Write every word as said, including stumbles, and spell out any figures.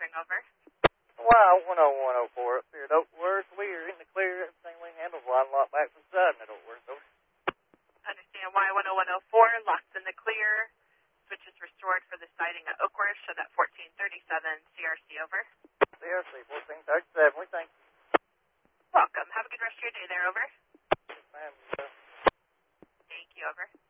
clearing over. Wow, one oh one oh four up here at Oakworth. We are in the clear. Everything we handle line locked back from the side at Oakworth. Over. Understand Y one oh one oh four, locked in the clear. Switches restored for the sighting at Oakworth. Show that fourteen thirty-seven C R C over. C R C fourteen thirty-seven. We thank you. Welcome. Have a good rest of your day there, over. Ma'am. Thank you, over.